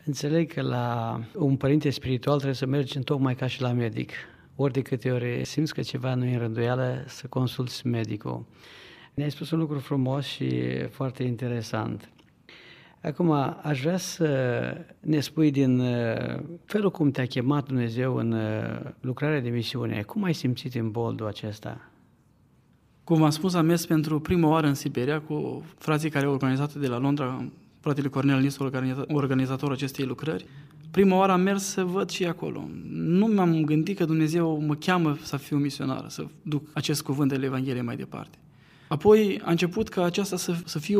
Înțeleg că la un părinte spiritual trebuie să mergi tocmai ca și la medic. Ori de câte ori simți că ceva nu e în rânduială, să consulți medicul. Ne-ai spus un lucru frumos și foarte interesant. Acum, aș vrea să ne spui din felul cum te-a chemat Dumnezeu în lucrarea de misiune. Cum ai simțit în boldul acesta? Cum am spus, am mers pentru prima oară în Siberia cu frații care au organizat de la Londra, fratele Cornel Nisu, organizatorul acestei lucrări. Prima oară am mers să văd și acolo. Nu m-am gândit că Dumnezeu mă cheamă să fiu misionar, să duc acest cuvânt de Evanghelie mai departe. Apoi a început ca aceasta să fie